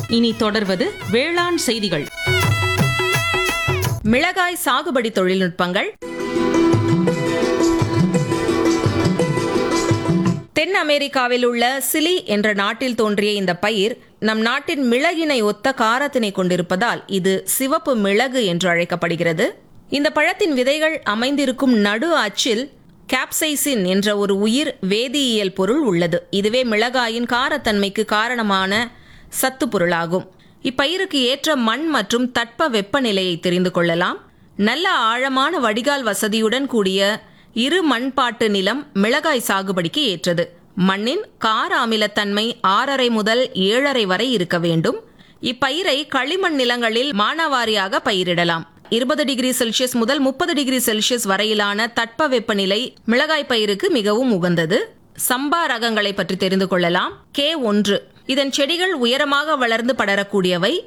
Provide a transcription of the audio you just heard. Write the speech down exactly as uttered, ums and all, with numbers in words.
இனி தொடர்வது வேளாண் செய்திகள். மிளகாய் சாகுபடி தொழில்நுட்பங்கள். தென் அமெரிக்காவில் உள்ள சிலி என்ற நாட்டில் தோன்றிய இந்த பயிர் நம் நாட்டின் மிளகினை ஒத்த காரத்தினை கொண்டிருப்பதால் இது சிவப்பு மிளகு என்று அழைக்கப்படுகிறது. இந்த பழத்தின் விதைகள் அமைந்திருக்கும் நடு அச்சில் கேப்சைசின் என்ற ஒரு உயிர் வேதியியல் பொருள் உள்ளது. இதுவே மிளகாயின் காரத்தன்மைக்கு காரணமான சத்து பொருளாகும். இப்பயிருக்கு ஏற்ற மண் மற்றும் தட்ப வெப்பநிலையை தெரிந்து கொள்ளலாம். நல்ல ஆழமான வடிகால் வசதியுடன் கூடிய இரு மண்பாட்டு நிலம் மிளகாய் சாகுபடிக்கு ஏற்றது. மண்ணின் கார அமிலத்தன்மை ஆறரை முதல் ஏழரை வரை இருக்க வேண்டும். இப்பயிரை களிமண் நிலங்களில் மானாவாரியாக பயிரிடலாம். இருபது டிகிரி செல்சியஸ் முதல் முப்பது டிகிரி செல்சியஸ் வரையிலான தட்ப வெப்பநிலை மிளகாய் பயிருக்கு மிகவும் உகந்தது. சம்பா ரகங்களை பற்றி தெரிந்து கொள்ளலாம். கே ஒன்று இதன் செடிகள் உயரமாக வளர்ந்து படரக்கூடியவை.